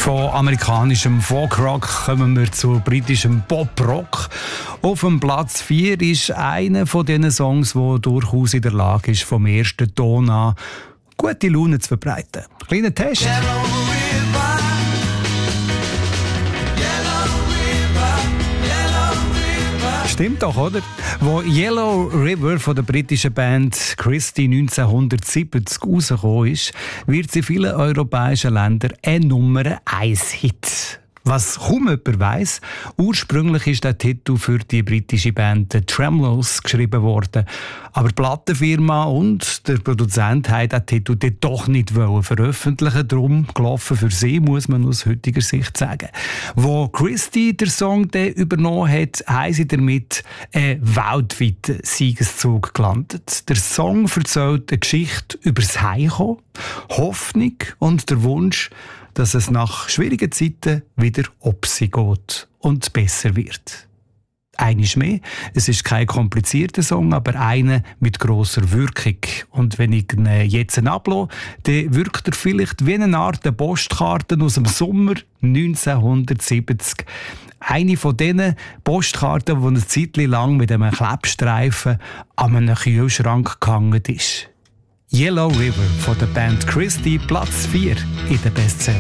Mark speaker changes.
Speaker 1: Von amerikanischem Folkrock kommen wir zu britischem Poprock. Auf dem Platz 4 ist einer von diesen Songs, der durchaus in der Lage ist, vom ersten Ton an gute Laune zu verbreiten. Kleiner Test. Stimmt doch, oder? Wo Yellow River von der britischen Band Christie 1970 rausgekommen ist, wird sie in vielen europäischen Ländern ein Nummer 1 Hit. Was kaum jemand weiss, ursprünglich ist der Titel für die britische Band The Tremlos geschrieben worden. Aber die Plattenfirma und der Produzent haben den Titel dann doch nicht veröffentlichen. Darum gelaufen für sie, muss man aus heutiger Sicht sagen. Wo Christie den Song dann übernommen hat, haben sie damit einen weltweiten Siegeszug gelandet. Der Song erzählt eine Geschichte über das Heimkommen, Hoffnung und der Wunsch, dass es nach schwierigen Zeiten wieder obsi geht und besser wird. Eines mehr, es ist kein komplizierter Song, aber einer mit grosser Wirkung. Und wenn ich ihn jetzt ablasse, dann wirkt er vielleicht wie eine Art Postkarte aus dem Sommer 1970. Eine von diesen Postkarten, die eine Zeit lang mit einem Klebstreifen an einem Kühlschrank gehangen ist. Yellow River von der Band Christie, Platz 4 in der Bestseller.